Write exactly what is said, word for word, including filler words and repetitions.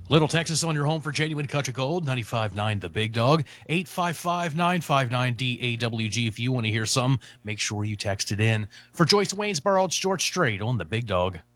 Little Texas on your home for genuine country gold, ninety-five point nine The Big Dog, eight five five, nine five nine, D A W G. If you want to hear something, make sure you text it in. For Joyce Waynesboro, it's George Strait on The Big Dog.